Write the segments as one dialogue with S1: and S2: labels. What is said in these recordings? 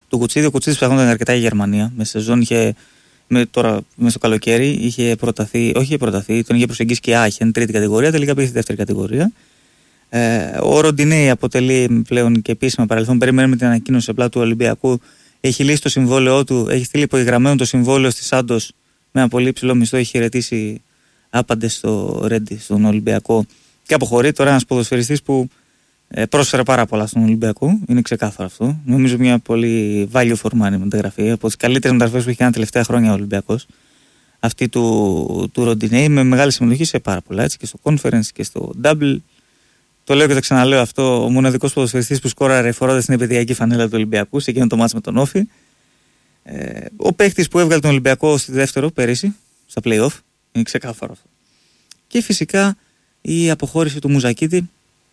S1: το Κουτσίδη. Ο Κουτσίδης ψάχνονταν αρκετά η Γερμανία. Με σεζόν τώρα μέσα στο καλοκαίρι είχε προταθεί, τον είχε προσεγγίσει και είχε τρίτη κατηγορία, τελικά πήγε στη δεύτερη κατηγορία. Ο Ροντινέη αποτελεί πλέον και επίσημα παρελθόν. Περιμένουμε την ανακοίνωση απλά του Ολυμπιακού. Έχει λύσει το συμβόλαιό του, έχει στείλει υπογεγραμμένο το συμβόλαιο στη Σάντος με ένα πολύ υψηλό μισθό. Έχει χαιρετήσει άπαντες στο Ρέντι, στον Ολυμπιακό και αποχωρεί. Τώρα ένας ποδοσφαιριστής που πρόσφερε πάρα πολλά στον Ολυμπιακό, είναι ξεκάθαρο αυτό. Νομίζω μια πολύ value for money μεταγραφή, από τις καλύτερες μεταγραφές που έχει κάνει τα τελευταία χρόνια ο Ολυμπιακός. Αυτή του Ροντινέη, με μεγάλη συμμετοχή σε πάρα πολλά, έτσι, και στο conference και στο double. Το λέω και το ξαναλέω αυτό, ο μοναδικός ποδοσφαιριστής που σκόραρε φορώντας την επαιδειακή φανέλα του Ολυμπιακού σε εκείνο το μάτς με τον Όφη. Ο παίκτης που έβγαλε τον Ολυμπιακό στη δεύτερο πέρυσι, στα play-off, είναι ξεκάθαρο αυτό. Και φυσικά η αποχώρηση του Μουζακίτη,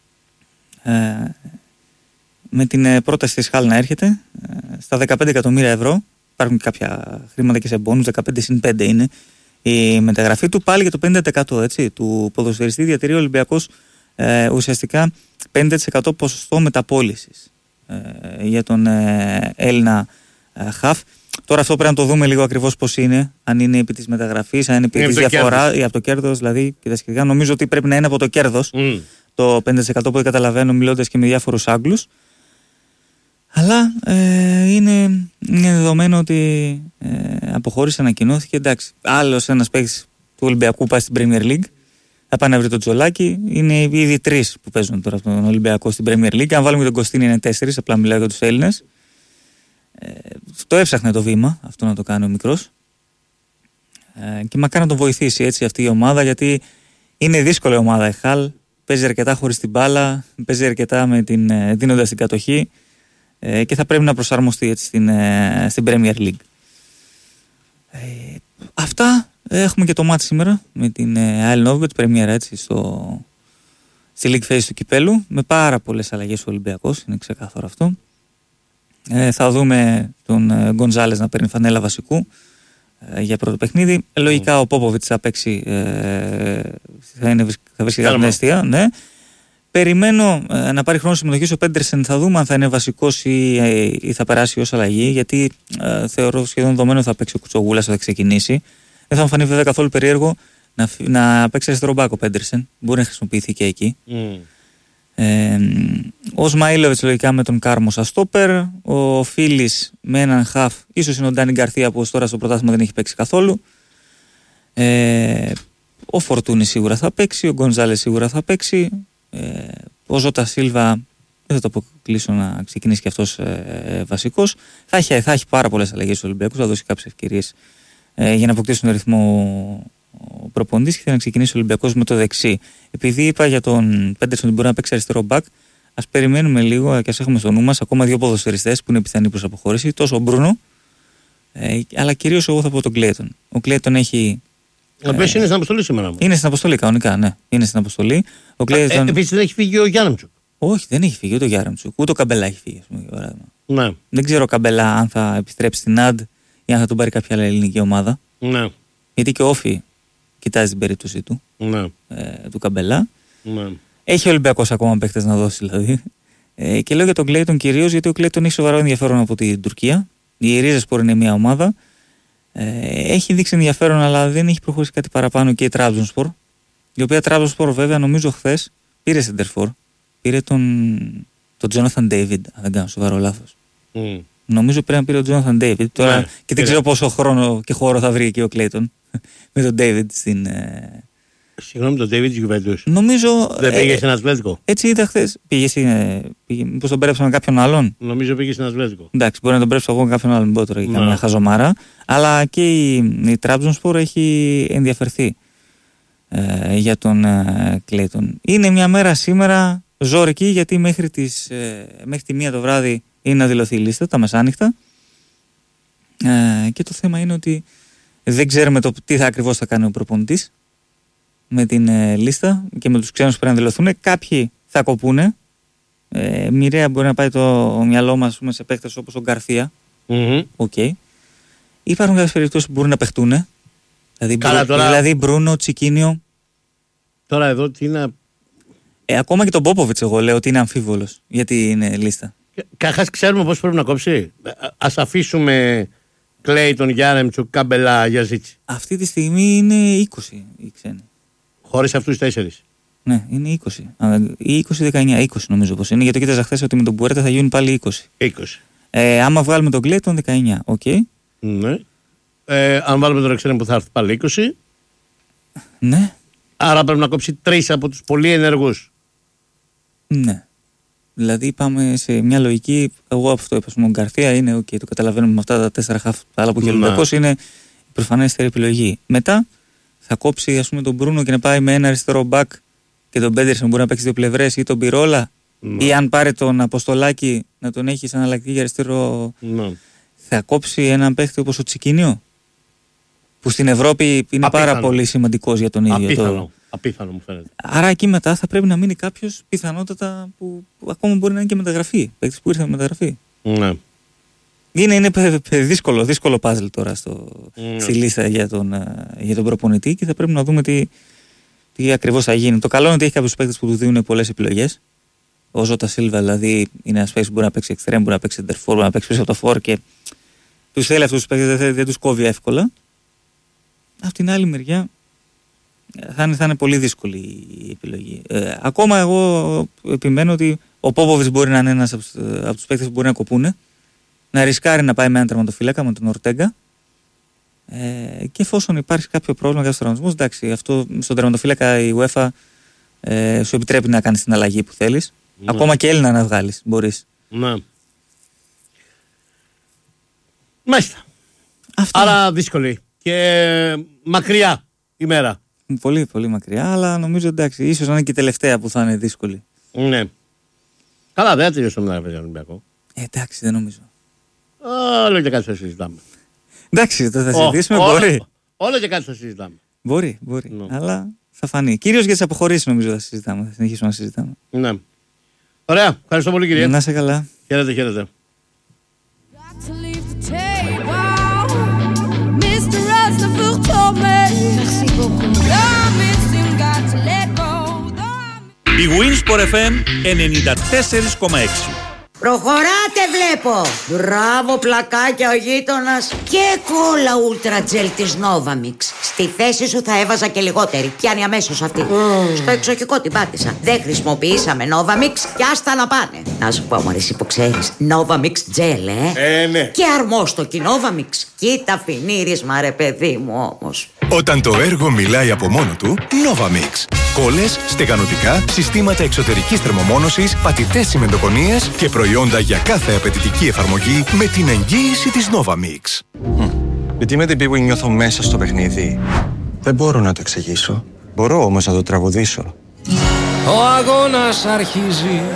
S1: με την πρόταση της Χάλ να έρχεται στα 15 εκατομμύρια ευρώ. Υπάρχουν κάποια χρήματα και σε μπόνους, 15 συν 5 είναι η μεταγραφή του, πάλι για το 50%, έτσι, του ποδοσφαιριστή. Διατηρεί ο Ολυμπιακός ουσιαστικά 50% ποσοστό μεταπώλησης για τον Έλληνα χαφ. Τώρα αυτό πρέπει να το δούμε λίγο ακριβώς πώς είναι, αν είναι επί της μεταγραφής, αν είναι επί της διαφορά ή από το κέρδος, δηλαδή και τα σχετικά. Νομίζω ότι πρέπει να είναι από το κέρδος το 50% που καταλαβαίνω μιλώντας και με διάφορους Άγγλους. Αλλά είναι δεδομένο ότι αποχώρησε, ανακοινώθηκε. Εντάξει, άλλος ένας παίκτης του Ολυμπιακού πάει στην Premier League. Θα πάει να βρει τον Τζολάκη. Είναι ήδη 3 που παίζουν τώρα τον Ολυμπιακό στην Premier League. Αν βάλουμε τον Κωστίνη είναι 4, απλά μιλάω για τους Έλληνες. Το έψαχνε το βήμα αυτό να το κάνει ο μικρός. Και μακάρι να τον βοηθήσει έτσι αυτή η ομάδα, γιατί είναι δύσκολη ομάδα η Χαλ. Παίζει αρκετά χωρίς την μπάλα, παίζει αρκετά δίνοντας την κατοχή και θα πρέπει να προσαρμοστεί έτσι στην Premier League. Αυτά. Έχουμε και το μάτι σήμερα με την Άιλ Νόβετ, πρεμιέρα έτσι στη League Phase του Κυπέλου, με πάρα πολλές αλλαγές ο Ολυμπιακός, είναι ξεκάθαρο αυτό. Θα δούμε τον Γκονζάλες να παίρνει φανέλα βασικού για πρώτο παιχνίδι. Λογικά ο Πόποβιτς θα παίξει, θα βρίσκεται στην αιστεία, ναι. Περιμένω να πάρει χρόνο συμμετοχής ο Πέντερσεν. Θα δούμε αν θα είναι βασικός ή θα περάσει ως αλλαγή, γιατί θεωρώ σχεδόν δεδομένο θα παίξει ο Κουτσογούλας, θα ξεκινήσει. Δεν θα μου φανεί βέβαια καθόλου περίεργο να παίξει αριστερό μπάκ ο Πέντερσεν. Μπορεί να χρησιμοποιηθεί και εκεί. Ο Σμαΐλοβιτς λογικά με τον Κάρμο σαν στόπερ. Ο Φίλης με έναν χαφ. Ίσως είναι ο Ντάνι Γκαρθία που τώρα στο πρωτάθλημα δεν έχει παίξει καθόλου. Ο Φορτούνη σίγουρα θα παίξει. Ο Γκονζάλες σίγουρα θα παίξει. Ο Ζώτα Σίλβα δεν θα το αποκλείσω να ξεκινήσει και αυτός βασικός. Θα έχει πάρα πολλές αλλαγές στους Ολυμπιακούς. Θα δώσει κάποιες ευκαιρίες για να αποκτήσουν ρυθμό ο προπονητής και θέλει να ξεκινήσει ο Ολυμπιακός με το δεξί. Επειδή είπα για τον Πέντερσον ότι μπορεί να παίξει αριστερό μπακ, ας περιμένουμε λίγο και ας έχουμε στο νου μας ακόμα 2 ποδοσφαιριστές που είναι πιθανοί προς αποχώρηση. Τόσο ο Μπρούνο, αλλά κυρίως εγώ θα πω τον Κλέιτον. Ο Κλέιτον έχει.
S2: Ο οποίος είναι στην αποστολή σήμερα.
S1: Είναι στην αποστολή, κανονικά, ναι. Είναι στην αποστολή.
S2: Επίσης δεν έχει φύγει ο Γιάρεμτσουκ.
S1: Όχι, δεν έχει φύγει ούτε ο Γιάρεμτσουκ. Ούτε ο Καμπελά έχει φύγει,
S2: Ναι.
S1: Δεν ξέρω ο Καμπελά αν θα επιστρέψει στην ΑΝΤ ή αν θα τον πάρει κάποια άλλη ελληνική ομάδα.
S2: Ναι.
S1: Γιατί και ο Όφη κοιτάζει την περίπτωση του, του Καμπελά.
S2: Ναι.
S1: Έχει ο Ολυμπιακός ακόμα παίχτες να δώσει δηλαδή. Και λέω για τον Κλέιτον κυρίως γιατί ο Κλέιτον έχει σοβαρό ενδιαφέρον από την Τουρκία. Η Ρίζεσπορ είναι μια ομάδα. Έχει δείξει ενδιαφέρον, αλλά δεν έχει προχωρήσει κάτι παραπάνω και η Τραμπζονσπορ. Η οποία Τραμπζονσπορ βέβαια νομίζω χθες πήρε σεντερφόρ. Πήρε τον Τζόναθαν Ντέιβιντ, αν δεν κάνω σοβαρό λάθος. Νομίζω πρέπει να πήρε τον Τζόναθαν Ντέιβιντ. Τώρα και δεν ξέρω πόσο χρόνο και χώρο θα βρει εκεί ο Κλέιτον με τον Ντέιβιντ στην.
S2: Συγγνώμη, τον Ντέιβιντ Γιουβέντους.
S1: Νομίζω.
S2: Δεν πήγε στην Ατλέτικο.
S1: Έτσι είδα χθες. Μήπως τον πέρεψα με κάποιον άλλον.
S2: Νομίζω πήγε στην Ατλέτικο.
S1: Εντάξει, μπορεί να τον πέρεψα εγώ με κάποιον άλλον. Μην πω τώρα για καμιά χαζομάρα. Αλλά και η Τραμπζονσπορ έχει ενδιαφερθεί για τον Κλέιτον. Είναι μια μέρα σήμερα ζώρικη γιατί μέχρι τη 1 το βράδυ είναι να δηλωθεί η λίστα, τα μεσάνυχτα. Και το θέμα είναι ότι δεν ξέρουμε τι θα ακριβώς θα κάνει ο προπονητής με την λίστα και με τους ξένους που πρέπει να δηλωθούν. Κάποιοι θα κοπούνε. Μοιραία μπορεί να πάει το μυαλό μας σε παίκτες όπως ο Γκαρθία. Okay. Υπάρχουν κάποιες περιπτώσεις που μπορούν να παιχτούν. Δηλαδή Μπρούνο, Τσικίνιο.
S2: Τώρα εδώ τι είναι.
S1: Ακόμα και τον Πόποβιτς εγώ λέω ότι είναι αμφίβολος για την λίστα.
S2: Καχάς, ξέρουμε πώς πρέπει να κόψει. Ας αφήσουμε Κλέιτον, Γιάρεμτσουκ, Κάμπελα, Γιαζίτσι.
S1: Αυτή τη στιγμή είναι 20 οι ξένοι.
S2: Χωρίς αυτούς τους 4.
S1: Ναι, είναι 20. Ή 20-19, 20 νομίζω πως είναι. Γιατί κοίταζα χθες ότι με τον Μπουέρτα θα γίνουν πάλι 20.
S2: 20.
S1: Άμα βγάλουμε τον Κλέιτον, 19. Okay.
S2: Ναι. Αν βάλουμε τον Εξένη που θα έρθει πάλι 20.
S1: Ναι.
S2: Άρα πρέπει να κόψει 3 από τους πολύ ενεργούς.
S1: Ναι. Δηλαδή πάμε σε μια λογική. Εγώ αυτό είπα. Ο Γκαρθία είναι OK, το καταλαβαίνουμε με αυτά τα 4 χαφ. Τα άλλα που έχει ο Ολυμπιακός είναι η προφανέστερη επιλογή. Μετά θα κόψει ας πούμε τον Μπρούνο και να πάει με ένα αριστερό μπακ και τον Πέντερσον μπορεί να παίξει δύο πλευρές ή τον Πιρόλα. Ή αν πάρει τον Αποστολάκη να τον έχει σαν αλλακτική για αριστερό. Θα κόψει έναν παίχτη όπως ο Τσικίνιο. Που στην Ευρώπη είναι πάρα πολύ σημαντικός για τον ίδιο.
S2: Απίθανο μου φαίνεται.
S1: Άρα εκεί μετά θα πρέπει να μείνει κάποιος πιθανότατα που ακόμα μπορεί να είναι και μεταγραφή. Παίκτης που ήρθε με μεταγραφή.
S2: Ναι.
S1: Είναι δύσκολο πάζλ τώρα στη λίστα για τον προπονητή και θα πρέπει να δούμε τι ακριβώς θα γίνει. Το καλό είναι ότι έχει κάποιους παίκτες που του δίνουν πολλές επιλογές. Ο Ζώτα Σίλβα δηλαδή είναι ένας παίκτης που μπορεί να παίξει εξτρέμ, μπορεί να παίξει εντερφόρ, μπορεί να παίξει πίσω από το φόρ και τους θέλει αυτούς τους παίκτες, δεν τους κόβει εύκολα. Απ' την άλλη μεριά θα είναι πολύ δύσκολη η επιλογή. Ακόμα εγώ επιμένω ότι ο Πόποβιτς μπορεί να είναι ένας από τους παίκτες που μπορεί να κοπούνε, να ρισκάρει να πάει με έναν τερματοφύλακα, με τον Ορτέγκα, και εφόσον υπάρχει κάποιο πρόβλημα για τους τραυματισμούς, εντάξει, αυτό στον τερματοφύλακα η UEFA σου επιτρέπει να κάνεις την αλλαγή που θέλεις. Ναι. Ακόμα και Έλληνα να βγάλεις, μπορείς.
S2: Ναι. Μάλιστα. Άρα δύσκολη και μακριά ημέρα.
S1: Πολύ πολύ μακριά, αλλά νομίζω εντάξει, ίσως να είναι και η τελευταία που θα είναι δύσκολη.
S2: Ναι. Καλά, δεν θα τελειώσουμε να παίζει Ολυμπιακό.
S1: Εντάξει, δεν νομίζω.
S2: Όλο και κάτι θα συζητάμε.
S1: Εντάξει, το θα συζητήσουμε, μπορεί.
S2: Όλο και κάτι θα συζητάμε.
S1: Μπορεί, αλλά θα φανεί. Κυρίως για τις αποχωρήσεις νομίζω θα συνεχίσουμε να συζητάμε.
S2: Ναι. Ωραία, ευχαριστώ πολύ κύριε.
S1: Να είσαι καλά.
S2: Χαίρετε.
S3: Η Winsport FM 94,6.
S4: Προχωράτε βλέπω. Μπράβο πλακάκια ο γείτονας. Και κόλλα Ultra Gel της Novamix. Στη θέση σου θα έβαζα και λιγότερη. Πιάνει αμέσως αυτή. Στο εξοχικό την πάτησα. Δεν χρησιμοποιήσαμε Novamix και άστα να πάνε. Να σου πω μωρέ εσύ που ξέρεις, Novamix Gel
S2: ναι.
S4: Και αρμόστοκι Novamix. Κοίτα φινίρισμα ρε παιδί μου όμως.
S5: Όταν το έργο μιλάει από μόνο του, Novamix. Κόλλες, στεγανοτικά, συστήματα εξωτερικής θερμομόνωσης, πατητές τσιμεντοκονίες και προϊόντα για κάθε απαιτητική εφαρμογή με την εγγύηση της Novamix.
S6: Γιατί με την πίπου νιώθω μέσα στο παιχνίδι. Δεν μπορώ να το εξηγήσω. Μπορώ όμως να το τραγουδήσω.
S7: Ο αγώνας αρχίζει.